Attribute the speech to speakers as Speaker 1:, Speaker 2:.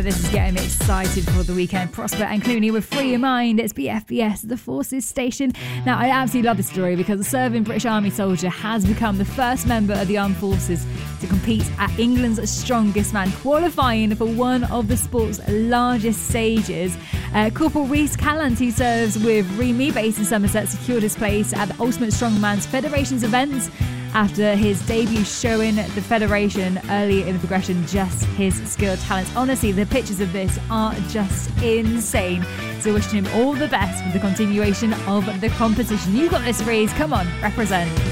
Speaker 1: This is getting me excited for the weekend. Prosper and Clooney with Free Your Mind. It's BFBS, the Forces Station. Now, I absolutely love this story because a serving British Army soldier has become the first member of the armed forces to compete at England's Strongest Man, qualifying for one of the sport's largest stages. Corporal Rhys Calland, who serves with REME based in Somerset, secured his place at the Ultimate Strongman's Federation's events after his debut, showing the Federation early in the progression just his skilled talents. Honestly, the pictures of this are just insane. So wishing him all the best with the continuation of the competition. You got this, Rhys. Come on, represent.